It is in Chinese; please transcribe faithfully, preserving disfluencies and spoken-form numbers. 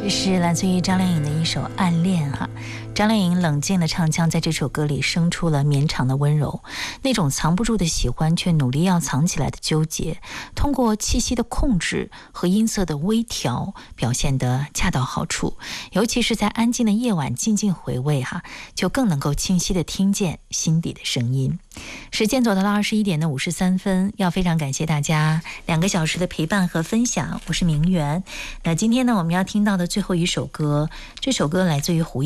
这是来自于张靓颖的一首《暗恋》哈。张靓颖冷静的唱腔在这首歌里生出了绵长的温柔，那种藏不住的喜欢却努力要藏起来的纠结，通过气息的控制和音色的微调表现得恰到好处，尤其是在安静的夜晚静静回味哈，就更能够清晰地听见心底的声音。时间走到了二十一点的五十三分，要非常感谢大家两个小时的陪伴和分享，我是明媛。那今天呢，我们要听到的最后一首歌，这首歌来自于胡